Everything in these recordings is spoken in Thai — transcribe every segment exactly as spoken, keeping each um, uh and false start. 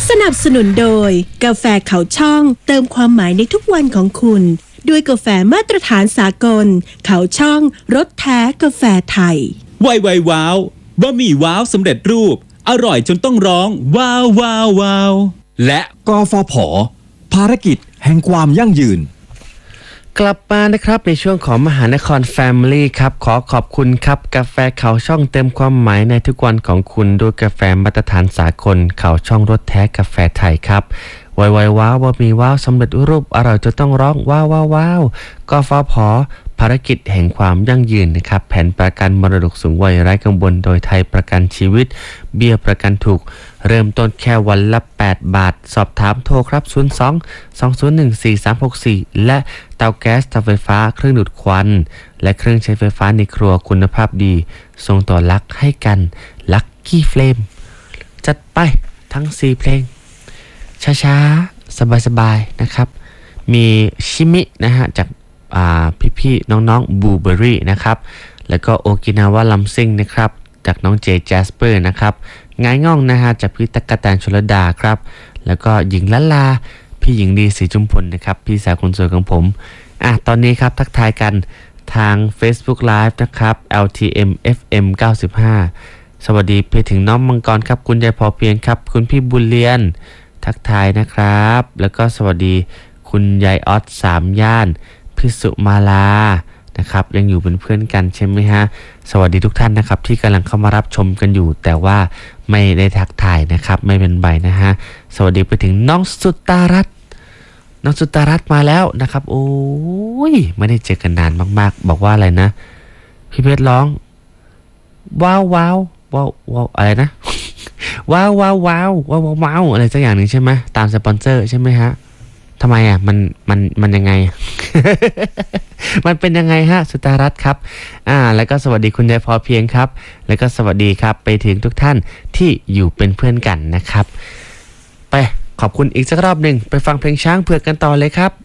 สนับสนุนโดยกาแฟเขาช่องเติมความหมายในทุกวันของคุณด้วยกาแฟมาตรฐานสากลเขาช่องรสแท้กาแฟไทยไวไวว้าวบะหมี่ว้าวสำเร็จรูปอร่อยจนต้องร้องว้าวว้าวว้าวและกฟผ.ภารกิจแห่งความยั่งยืนกลับมานะครับในช่วงของมหานคร Family ครับขอขอบคุณครับกาแฟเขาช่องเต็มความหมายในทุกวันของคุณด้วยกาแฟมาตรฐานสากลเขาช่องรสแท้กาแฟไทยครับไวไวว้าวบะหมี่ว้าวสำเร็จรูปอร่อยจะต้องร้องว้าวว้าวว้าวกฟผ.ภารกิจแห่งความยั่งยืนนะครับแผนประกันมรดกสูงวัยไร้กังวลโดยไทยประกันชีวิตเบี้ยประกันถูกเริ่มต้นแค่วันละแปดบาทสอบถามโทรครับศูนย์ สอง สอง ศูนย์ หนึ่ง สี่ สาม หก สี่และเตาแก๊สเตาไฟฟ้าเครื่องดูดควันและเครื่องใช้ไฟฟ้าในครัวคุณภาพดีส่งต่อรักให้กันลัคกี้เฟลมจัดไปทั้งสี่เพลงช้าๆสบายๆนะครับมีชิมินะฮะจากอ่าพี่ๆน้องๆบูเบอรี่นะครับแล้วก็โอกินาวาลัมซิงนะครับจากน้องเจแจสเปอร์นะครับงายง่องนะฮะจากพี่ตั๊กแตนชลดาครับแล้วก็หญิงละลาพี่หญิงดีศรีจุมพลนะครับพี่สาวคนสวยของผมอ่ะตอนนี้ครับทักทายกันทาง Facebook Live นะครับ แอล ที เอ็ม เอฟ เอ็ม เก้าสิบห้าสวัสดีไปถึงน้องมังกรครับคุณยายพอเพียงครับคุณพี่บุญเลียนทักทายนะครับแล้วก็สวัสดีคุณยายออสสามย่านพิสุมาลานะครับยังอยู่เป็นเพื่อนกันใช่ไหมฮะสวัสดีทุกท่านนะครับที่กำลังเข้ามารับชมกันอยู่แต่ว่าไม่ได้ทักทายนะครับไม่เป็นไรนะฮะสวัสดีไปถึงน้องสุตารัตน์น้องสุตารัตน์มาแล้วนะครับโอ้ยไม่ได้เจอกันนานมากๆบอกว่าอะไรนะพี่เพชรร้องว้าวว้าวว้าวว้าวอะไรนะว้าวว้าวว้าวว้าวว้าวอะไรสักอย่างหนึ่งใช่ไหมตามสปอนเซอร์ใช่ไหมฮะทำไมอ่ะมันมันมันยังไง มันเป็นยังไงฮะสุตารัตน์ครับอ่าแล้วก็สวัสดีคุณยายพอเพียงครับแล้วก็สวัสดีครับไปถึงทุกท่านที่อยู่เป็นเพื่อนกันนะครับไปขอบคุณอีกสักรอบหนึ่งไปฟังเพลงช้างเผือกกันต่อเลยครับ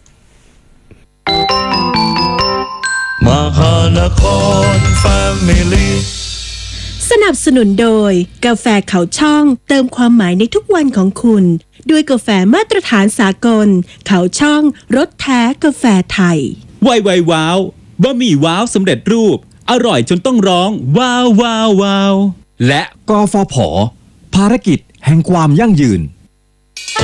มหานคร Family สนับสนุนโดยกาแฟเขาช่องเติมความหมายในทุกวันของคุณด้วยกาแฟมาตรฐานสากลเขาช่องรสแท้กาแฟไทยไวไวว้าวบะหมี่ว้าวสำเร็จรูปอร่อยจนต้องร้องว้าวว้าวว้าวและกฟผ.ภารกิจแห่งความยั่งยืน